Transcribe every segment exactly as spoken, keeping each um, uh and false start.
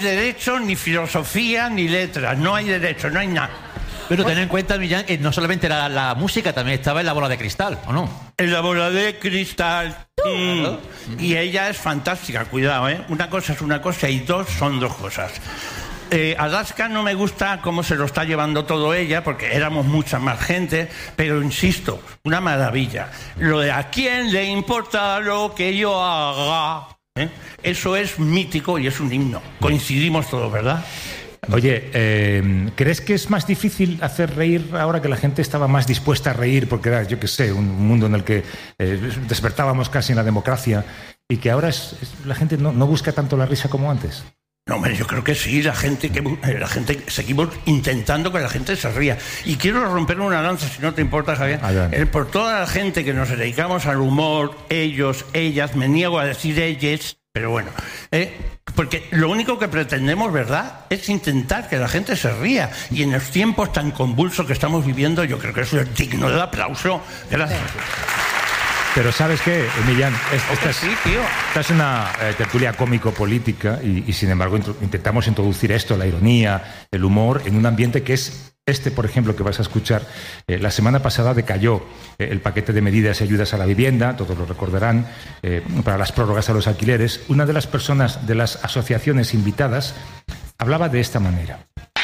derecho, ni filosofía, ni letras. No hay derecho, no hay nada. Pero ten en cuenta, Millán, que no solamente era la música, también estaba en la bola de cristal, ¿o no? En la bola de cristal. Mm. Y ella es fantástica, cuidado, ¿eh? Una cosa es una cosa y dos son dos cosas. Eh, Alaska no me gusta cómo se lo está llevando todo ella, porque éramos mucha más gente, pero insisto, una maravilla. Lo de a quién le importa lo que yo haga, ¿eh? Eso es mítico y es un himno. Coincidimos todos, ¿verdad? Oye, eh, ¿crees que es más difícil hacer reír ahora que la gente estaba más dispuesta a reír porque era, yo qué sé, un mundo en el que eh, despertábamos casi en la democracia y que ahora es, es, la gente no, no busca tanto la risa como antes? No, hombre, yo creo que sí, la gente, que, la gente seguimos intentando que la gente se ría. Y quiero romper una lanza, si no te importa, Javier, eh, por toda la gente que nos dedicamos al humor, ellos, ellas, me niego a decir ellas, pero bueno, eh, porque lo único que pretendemos, ¿verdad?, es intentar que la gente se ría. Y en los tiempos tan convulsos que estamos viviendo, yo creo que eso es digno de aplauso. Gracias. Pero ¿sabes qué, Millán? Esta es, sí, tío. Esta es una eh, tertulia cómico-política y, y, sin embargo, int- intentamos introducir esto, la ironía, el humor, en un ambiente que es este, por ejemplo, que vas a escuchar. Eh, la semana pasada decayó eh, el paquete de medidas y ayudas a la vivienda, todos lo recordarán, eh, para las prórrogas a los alquileres. Una de las personas de las asociaciones invitadas hablaba de esta manera.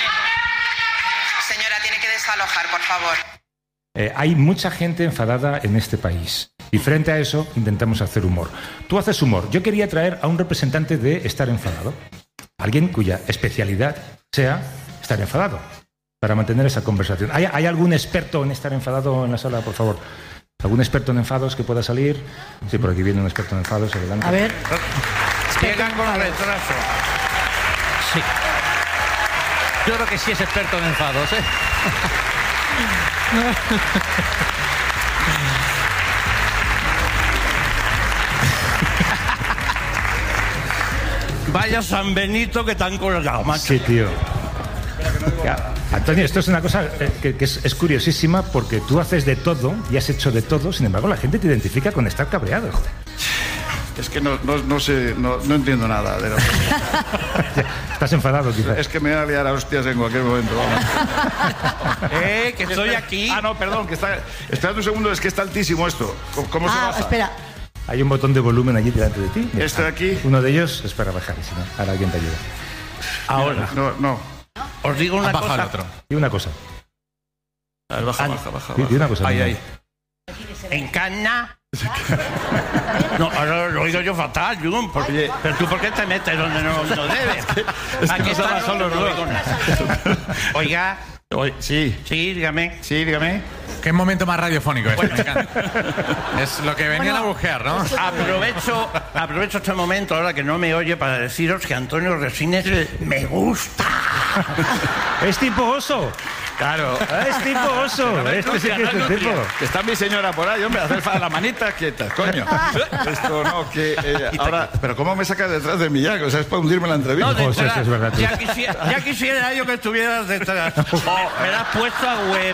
Señora, tiene que desalojar, por favor. Eh, hay mucha gente enfadada en este país y frente a eso intentamos hacer humor. Tú haces humor. Yo quería traer a un representante de estar enfadado, alguien cuya especialidad sea estar enfadado, para mantener esa conversación. ¿Hay, ¿Hay algún experto en estar enfadado en la sala, por favor? ¿Algún experto en enfados que pueda salir? Sí, por aquí viene un experto en enfados, adelante. A ver. Llegan con retraso. Sí. Yo creo que sí es experto en enfados, ¿eh? Vaya San Benito que te han colgado, macho. Sí, tío. Ya. Antonio, esto es una cosa eh, que, que es, es curiosísima porque tú haces de todo y has hecho de todo, sin embargo la gente te identifica con estar cabreado. Es que no, no, no sé, no, no entiendo nada de lo que... Estás enfadado, quizás. Es que me voy a liar a hostias en cualquier momento. Vamos. Eh, que estoy aquí. Ah, no, perdón, que está... Esperad un segundo, es que está altísimo esto. ¿Cómo, cómo se Ah, baja? espera. Hay un botón de volumen allí delante de ti. Mira, Este de aquí. Uno de ellos es para bajar, si no, ahora alguien te ayuda. Ahora, No, no. os digo una Baja el cosa. otro. Y una cosa. A ver, baja, Ah, baja, baja. Y, y una cosa. Ahí, no. ahí. En Cana. No, ahora lo oigo yo fatal, Jun. Porque, Oye. pero tú, ¿por qué te metes donde no, no debes? es que Aquí no se está bajan solo, los no dos. oigo nada. Oiga, Oye, sí, sí, dígame. sí, dígame. Qué momento más radiofónico este, me encanta. Es lo que venían Bueno, a buscar, ¿no? Aprovecho, aprovecho este momento, ahora que no me oye, para deciros que Antonio Resines me gusta. Es tipo oso. Claro. Es tipo oso. Este sí que es el tipo. Que está mi señora por ahí, hombre, hacer fa- la manita quieta, coño. Esto no, que eh, ahora... Pero ¿cómo me sacas detrás de mi ya? O sea, es para hundirme la entrevista. No, José, detrás. eso es verdad, tío. Ya quisiera, ya quisiera yo que estuvieras detrás. Oh, me la has puesto a web.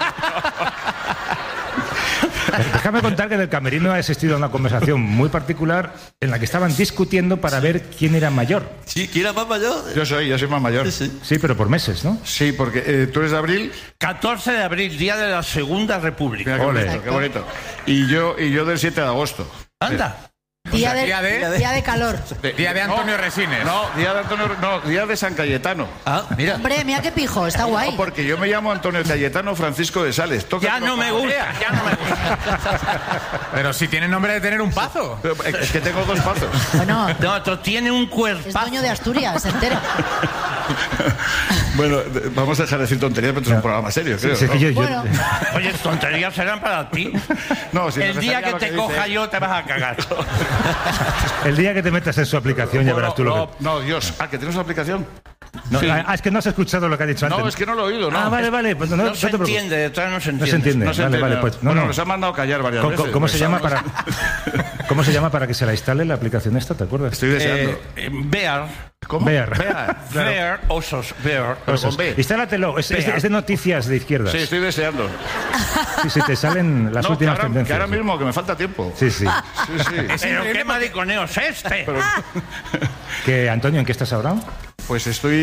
Déjame contar que en el camerino ha existido una conversación muy particular en la que estaban discutiendo para ver quién era mayor. Sí, ¿quién era más mayor? Yo soy, yo soy más mayor. Sí. Sí, pero por meses, ¿no? Sí, porque eh, tú eres de abril. catorce de abril, día de la Segunda República. Mira qué Ole. bonito, qué bonito. Y yo, y yo del siete de agosto. Anda. Día, sea, de, día de- día de calor. Día de Antonio Resines. No, día de Antonio, no, día de San Cayetano. Ah, mira. Hombre, mira qué pijo, está guay. No, porque yo me llamo Antonio Cayetano Francisco de Sales. Toca Ya no me gusta, ya no me gusta. Pero si tiene nombre de tener un pazo. Pero es que tengo dos pasos. Bueno, No, esto tiene un es cuerpazo. dueño de Asturias, entero. Bueno, de- vamos a dejar de decir tonterías, pero es un programa serio, creo. Sí, ¿no? sí, yo- yo- Bueno, Oye, tonterías serán para ti. No, si El día necesaria que lo te que coja dice. yo te vas a cagar. El día que te metas en su aplicación ya No, verás tú lo no, que... no, Dios. Ah, ¿que tienes una aplicación? No, Sí. ah, es que no has escuchado lo que ha dicho antes. No, es que no lo he oído, ¿no? Ah, vale, vale. Pues no, no, No no se te preocupes. entiende, detrás no se No entiende. se entiende. No se vale, entiende. vale. Pues, no, bueno, no. nos han mandado callar varias ¿Cómo, veces. cómo se llama para, Pensamos- ¿Cómo se llama para que se la instale la aplicación esta? ¿Te acuerdas? Estoy deseando. Eh, eh, Bear. ¿Cómo? Bear. Bear. Bear, osos, Bear. Pero Cosas. con B. Instálatelo. Es, es de, es de noticias de izquierdas. Sí, estoy deseando. Sí, sí, te salen las No, que últimas ahora, que tendencias. ahora mismo, que me falta tiempo. Sí, sí. Sí, sí. Pero qué mariconeo es este. Que, Antonio, ¿en qué estás ahora? Pues estoy